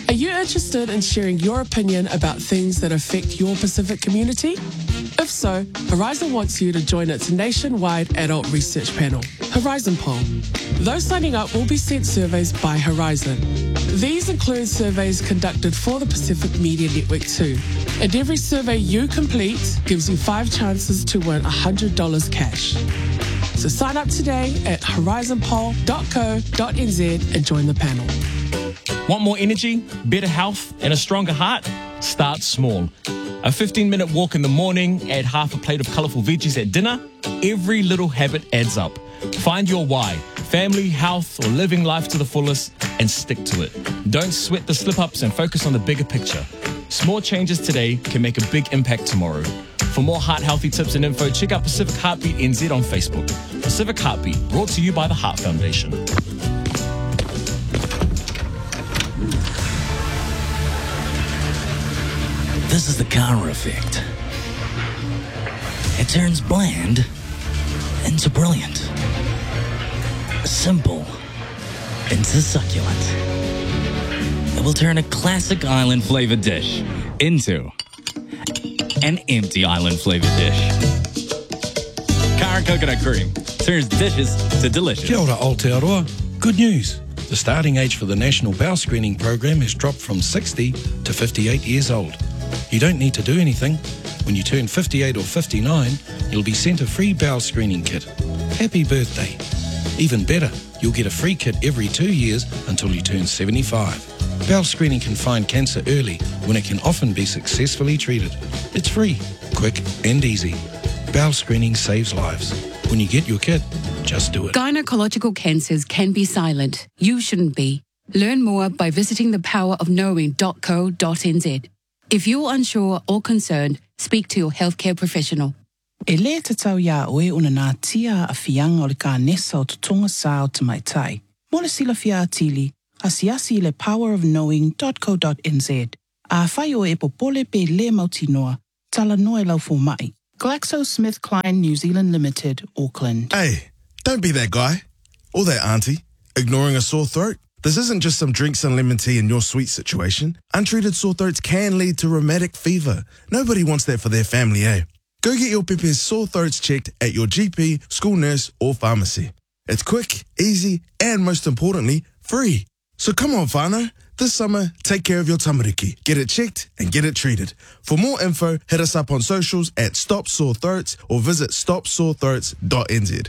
Are you interested in sharing your opinion about things that affect your Pacific community? If so, Horizon wants you to join its nationwide adult research panel, Horizon Poll. Those signing up will be sent surveys by Horizon. These include surveys conducted for the Pacific Media Network too. And every survey you complete gives you 5 chances to win $100 cash. So sign up today at horizonpoll.co.nz and join the panel. Want more energy, better health, and a stronger heart? Start small. A 15-minute walk in the morning, add half a plate of colourful veggies at dinner. Every little habit adds up. Find your why, family, health, or living life to the fullest, and stick to it. Don't sweat the slip-ups and focus on the bigger picture. Small changes today can make a big impact tomorrow. For more heart-healthy tips and info, check out Pacific Heartbeat NZ on Facebook. Pacific Heartbeat, brought to you by the Heart Foundation. This is the Kara effect. It turns bland into brilliant. Simple into succulent. It will turn a classic island-flavored dish into an empty island-flavored dish. Kara coconut cream turns dishes to delicious. Kia ora, Aotearoa. Good news. The starting age for the National Bowel Screening Program has dropped from 60 to 58 years old. You don't need to do anything. When you turn 58 or 59, you'll be sent a free bowel screening kit. Happy birthday. Even better, you'll get a free kit every 2 years until you turn 75. Bowel screening can find cancer early when it can often be successfully treated. It's free, quick and easy. Bowel screening saves lives. When you get your kit, just do it. Gynecological cancers can be silent. You shouldn't be. Learn more by visiting thepowerofknowing.co.nz. If you're unsure or concerned, speak to your healthcare professional. E le te tau ia oe una nā tia a whianga o le ka nesa o tutonga sa o te mai tai. Mo le sila fia atili, asiasi le powerofknowing.co.nz. A whai o e popole pe le mautinoa, tala noe lau fo mai. GlaxoSmithKline New Zealand Limited, Auckland. Hey, don't be that guy or that auntie ignoring a sore throat. This isn't just some drinks and lemon tea in your sweet situation. Untreated sore throats can lead to rheumatic fever. Nobody wants that for their family, eh? Go get your Pepe's sore throats checked at your GP, school nurse, or pharmacy. It's quick, easy, and most importantly, free. So come on, whānau. This summer, take care of your tamariki. Get it checked and get it treated. For more info, hit us up on socials at Stop Sore Throats or visit stopsorethroats.nz.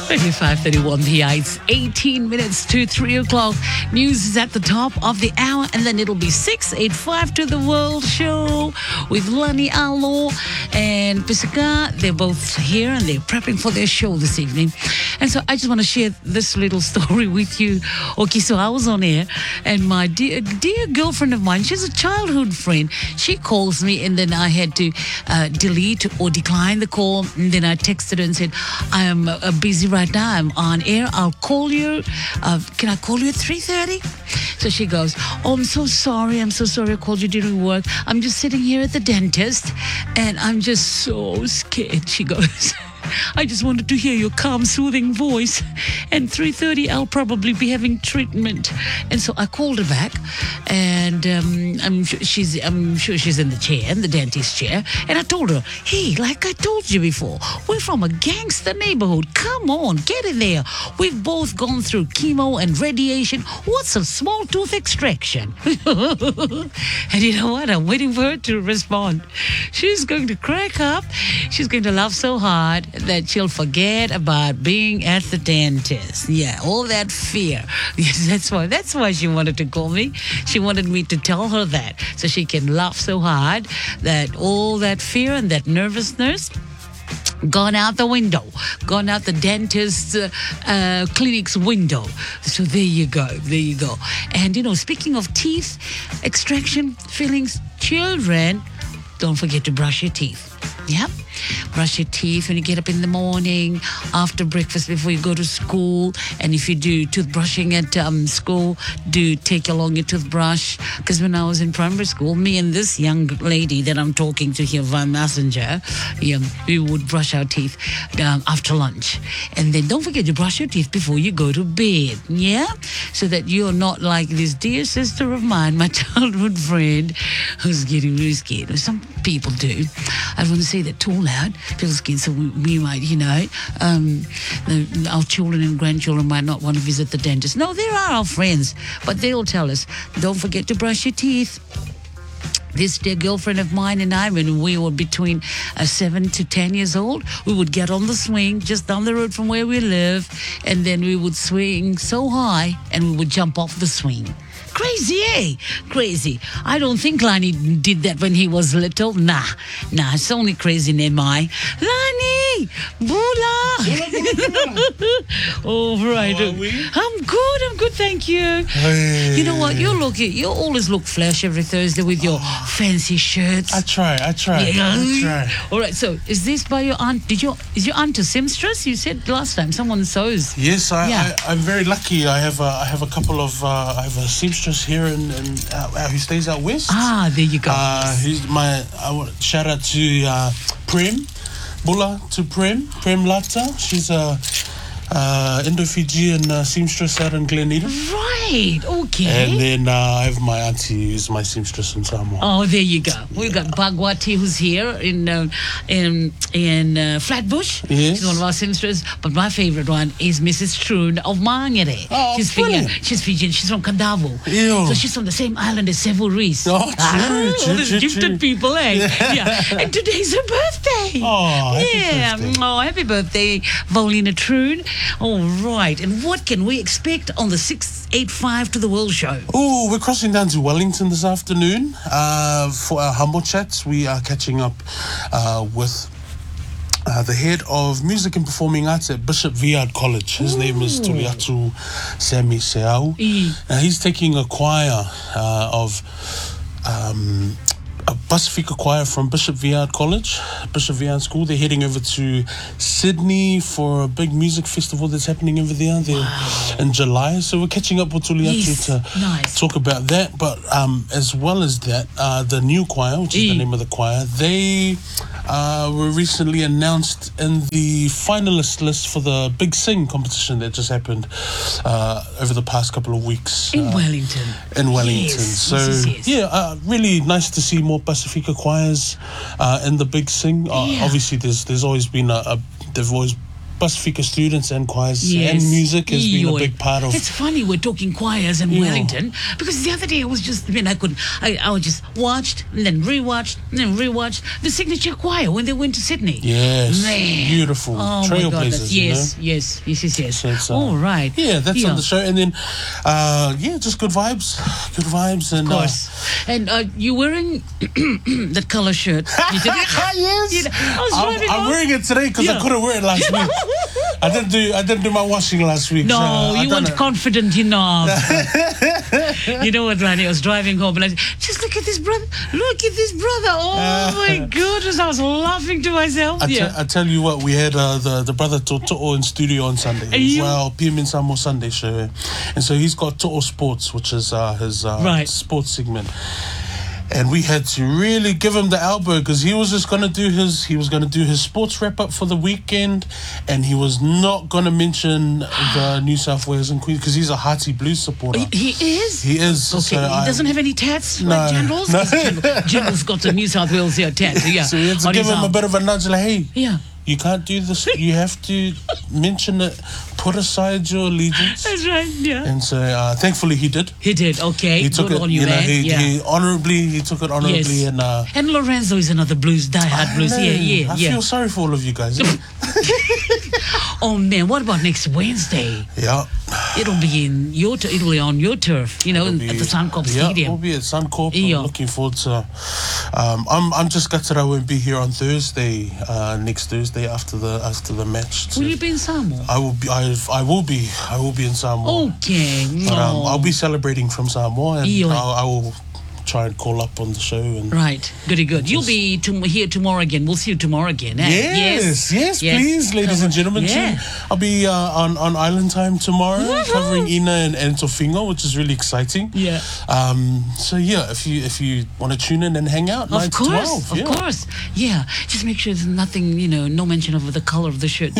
5:31 p.m. It's 18 minutes to 3 o'clock. News is at the top of the hour, and then it'll be 6:85 to the World Show with Lani Alo and Pisaka. They're both here and they're prepping for their show this evening. And so I just want to share this little story with you. Okay, so I was on air, and my dear girlfriend of mine, she's a childhood friend. She calls me, and then I had to delete or decline the call. And then I texted her and said, I am busy right now. I'm on air. I'll call you. Can I call you at 3:30? So she goes, oh, I'm so sorry. I called you during work. I'm just sitting here at the dentist, and I'm just so scared. She goes, I just wanted to hear your calm, soothing voice. And 3:30, I'll probably be having treatment. And so I called her back, and I'm sure she's in the chair, in the dentist chair. And I told her, hey, like I told you before, we're from a gangster neighborhood. Come on, get in there. We've both gone through chemo and radiation. What's a small tooth extraction? And you know what? I'm waiting for her to respond. She's going to crack up. She's going to laugh so hard that she'll forget about being at the dentist. Yeah, all that fear. Yes, that's why she wanted to call me. She wanted me to tell her that so she can laugh so hard that all that fear and that nervousness gone out the window, gone out the dentist's clinic's window. So there you go. And, speaking of teeth, extraction, fillings, children, don't forget to brush your teeth. Yep. Brush your teeth when you get up in the morning, after breakfast, before you go to school. And if you do toothbrushing at school, do take along your toothbrush. Because when I was in primary school, me and this young lady that I'm talking to here via messenger, we would brush our teeth after lunch. And then don't forget to brush your teeth before you go to bed, yeah? So that you're not like this dear sister of mine, my childhood friend, who's getting really scared. Some people do. I don't want to say that too loud. People scared, so we might, our children and grandchildren might not want to visit the dentist. No, they are our friends, but they'll tell us, don't forget to brush your teeth. This dear girlfriend of mine and I, when we were between 7 to 10 years old, we would get on the swing just down the road from where we live, and then we would swing so high and we would jump off the swing. Crazy, eh? Crazy. I don't think Lani did that when he was little. Nah, it's only crazy in my. Lani! Bula! Oh, right. I'm good, thank you. Hey. You know what? You always look flash every Thursday with your fancy shirts. I try. All right, so is this by your aunt? Is your aunt a seamstress? You said last time someone sews. Yes, I'm very lucky. I have a couple of I have a seamstress here in who stays out west. Ah, there you go. He's shout out to Prem Bula, to Prem Lata. She's a Indo-Fijian seamstress out in Glen Eden. Right, okay. And then I have my auntie who's my seamstress in Samoa. Oh, there you go. We've got Bagwati who's here in Flatbush. Yes. She's one of our seamstresses. But my favourite one is Mrs. Troon of Mangere. Oh, she's Fijian. She's from Kandavo. Ew. So she's from the same island as Sevu Reese. Oh, all these gifted people, eh? Yeah. And today's her birthday. Oh, happy birthday. Oh, happy birthday, Volina Troon. All right. And what can we expect on the 685 to the World show? Oh, we're crossing down to Wellington this afternoon for our humble chats. We are catching up with the head of music and performing arts at Bishop Viard College. His name is Tuliatu Sami Seau. He's taking a choir of a Pasifika choir from Bishop Viard College, Bishop Viard School. They're heading over to Sydney for a big music festival that's happening over there in July. So we're catching up with Tuliatu to talk about that. But as well as that, the new choir, which is the name of the choir, they were recently announced in the finalist list for the Big Sing competition that just happened over the past couple of weeks. In Wellington. Yes. So, really nice to see more Pasifika choirs in the Big Sing. Obviously, there's always been they've always Pasifika students and choirs and music has been a big part of. It's funny we're talking choirs in Wellington, because the other day I was just, I just watched and then rewatched the signature choir when they went to Sydney. Yes, man. Beautiful trailblazers. Yes. So it's, all right. Yeah, that's on the show, and then just good vibes, and of course. And you wearing that color shirt? You did it? Yes. I'm wearing it today because I couldn't wear it last week. I didn't do my washing last week. No, you weren't confident enough. You know what, Rani? I was driving home and I said, just look at this brother. Oh my goodness, I was laughing to myself. I tell you what, we had the brother To'o in studio on Sunday as well, PM in Samoa Sunday show, and so he's got To'o Sports, which is his sports segment. And we had to really give him the elbow because he was just going to do his sports wrap up for the weekend, and he was not going to mention the New South Wales and Queens because he's a Hearty Blues supporter. He is? He is. Okay, so he doesn't have any tats like General's? General's got the New South Wales tattoo, So we had to give him a bit of a nudge like, hey, you can't do this. You have to mention it. Put aside your allegiance. That's right, yeah. And so thankfully he did. He did, okay. He took Good it, on you, man. He took it honorably. Yes. And Lorenzo is another diehard blues. I feel sorry for all of you guys. Oh man, what about next Wednesday? Yeah. It'll be on your turf, at the Suncorp Stadium. Yeah, it'll be at Suncorp. I'm looking forward to. I'm just gutted I won't be here on Thursday, next Thursday after the match. Will you be in Samoa? I will be in Samoa. Okay. But I'll be celebrating from Samoa, and I will try and call up on the show. And Right. Goody good. You'll be here tomorrow again. We'll see you tomorrow again. Eh? Yes, please, ladies and gentlemen. Yeah. Too. I'll be on Island Time tomorrow, covering Ina and Tofingo, which is really exciting. Yeah. So yeah, if you want to tune in and hang out, 9 to 12. Of course. Yeah. Just make sure there's nothing, no mention of the color of the shirt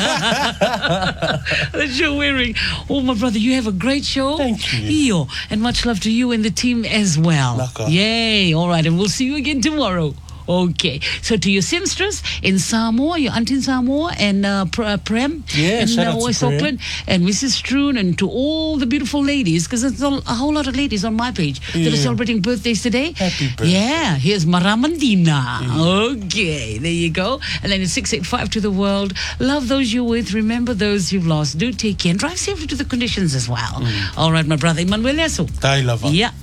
that you're wearing. Oh, my brother, you have a great show. Thank you. Iyo, and much love to you and the team as well. Naka. Yay. All right, and we'll see you again tomorrow. Okay, so to your seamstress in Samoa, your auntie in Samoa, and Prem in shout out to West Prem. Auckland, and Mrs. Stroon, and to all the beautiful ladies, because there's a whole lot of ladies on my page that are celebrating birthdays today. Happy birthday. Yeah, here's Maramandina. Okay, there you go. And then it's 685 to the world. Love those you're with. Remember those you've lost. Do take care and drive safely to the conditions as well. All right, my brother, Emmanuel Esso. Tai lava. Yeah.